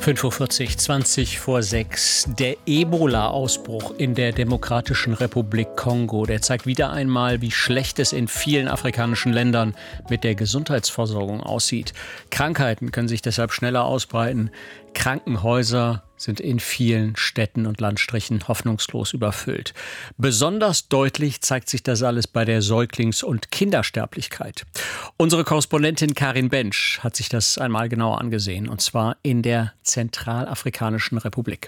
5:40 Uhr, 5:20 vor 6. Der Ebola-Ausbruch in der Demokratischen Republik Kongo, der zeigt wieder einmal, wie schlecht es in vielen afrikanischen Ländern mit der Gesundheitsversorgung aussieht. Krankheiten können sich deshalb schneller ausbreiten. Krankenhäuser sind in vielen Städten und Landstrichen hoffnungslos überfüllt. Besonders deutlich zeigt sich das alles bei der Säuglings- und Kindersterblichkeit. Unsere Korrespondentin Karin Bensch hat sich das einmal genauer angesehen, und zwar in der Zentralafrikanischen Republik.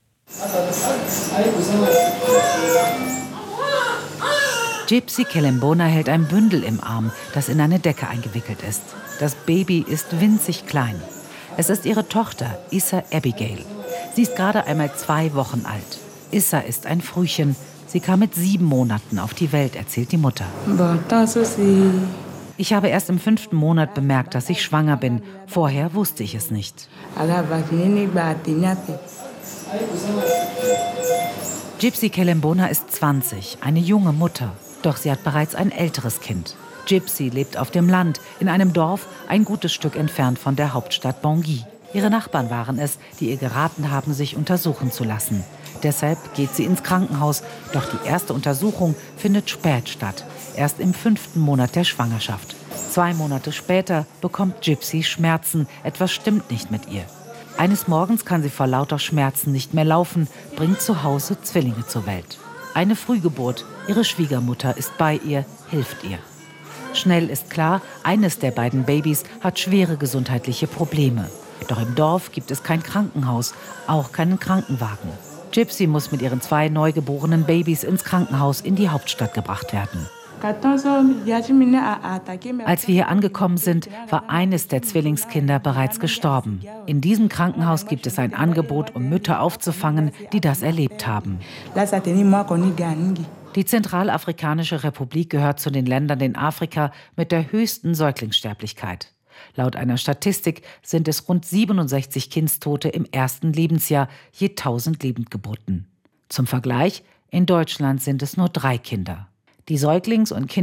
Gypsy Kelembona hält ein Bündel im Arm, das in eine Decke eingewickelt ist. Das Baby ist winzig klein. Es ist ihre Tochter, Issa Abigail. Sie ist gerade einmal 2 Wochen alt. Issa ist ein Frühchen. Sie kam mit 7 Monaten auf die Welt, erzählt die Mutter. Ich habe erst im 5. Monat bemerkt, dass ich schwanger bin. Vorher wusste ich es nicht. Gypsy Kelembona ist 20, eine junge Mutter. Doch sie hat bereits ein älteres Kind. Gypsy lebt auf dem Land, in einem Dorf, ein gutes Stück entfernt von der Hauptstadt Bangui. Ihre Nachbarn waren es, die ihr geraten haben, sich untersuchen zu lassen. Deshalb geht sie ins Krankenhaus. Doch die erste Untersuchung findet spät statt, erst im 5. Monat der Schwangerschaft. 2 Monate später bekommt Gypsy Schmerzen. Etwas stimmt nicht mit ihr. Eines Morgens kann sie vor lauter Schmerzen nicht mehr laufen, bringt zu Hause Zwillinge zur Welt. Eine Frühgeburt. Ihre Schwiegermutter ist bei ihr, hilft ihr. Schnell ist klar, eines der beiden Babys hat schwere gesundheitliche Probleme. Doch im Dorf gibt es kein Krankenhaus, auch keinen Krankenwagen. Gypsy muss mit ihren 2 neugeborenen Babys ins Krankenhaus in die Hauptstadt gebracht werden. Als wir hier angekommen sind, war eines der Zwillingskinder bereits gestorben. In diesem Krankenhaus gibt es ein Angebot, um Mütter aufzufangen, die das erlebt haben. Die Zentralafrikanische Republik gehört zu den Ländern in Afrika mit der höchsten Säuglingssterblichkeit. Laut einer Statistik sind es rund 67 Kindstote im 1. Lebensjahr je 1000 Lebendgeburten. Zum Vergleich, in Deutschland sind es nur 3 Kinder. Die Säuglings- und